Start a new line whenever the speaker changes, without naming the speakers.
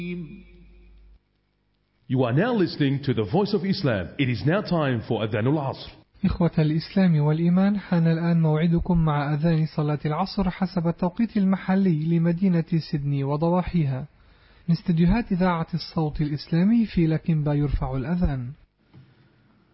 You are now listening to the Voice of Islam. It is now time for Adhan al-Asr.
إخوة الإسلام والإيمان، حان الآن موعدكم مع أذان صلاة العصر حسب التوقيت المحلي لمدينة سيدني وضواحيها من استديوهات إذاعة الصوت الإسلامي في لكنبا. يرفع الأذان.